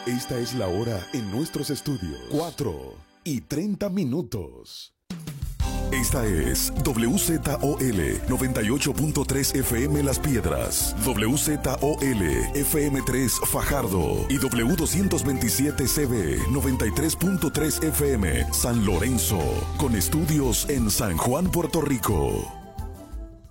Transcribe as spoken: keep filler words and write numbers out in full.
Esta es la hora en nuestros estudios. cuatro y treinta minutos. Esta es W Z O L noventa y ocho punto tres F M Las Piedras, W Z O L F M tres Fajardo y W doscientos veintisiete C B noventa y tres punto tres F M San Lorenzo, con estudios en San Juan, Puerto Rico.